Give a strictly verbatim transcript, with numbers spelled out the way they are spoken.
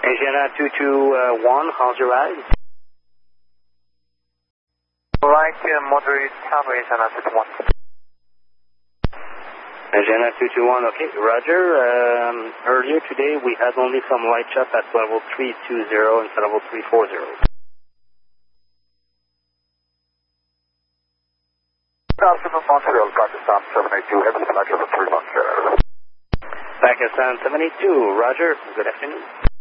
Asiana two two one, how's your ride? Alright, uh, moderate cover Asiana two two one. Asiana two two one, okay, roger. Um, earlier today we had only some light shot at level three two zero instead of level three four zero. Good afternoon, Montreal, Pakistan seven eight two, heavy flight level three one zero. Pakistan seven eight two, roger, good afternoon.